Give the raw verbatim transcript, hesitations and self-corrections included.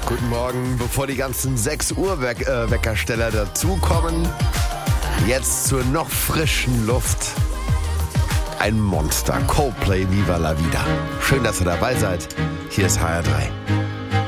Guten Morgen, bevor die ganzen sechs Uhr Weck, äh, Weckersteller dazukommen. Jetzt zur noch frischen Luft. Ein Monster. Coldplay, Viva la Vida. Schön, dass ihr dabei seid. Hier ist H R drei.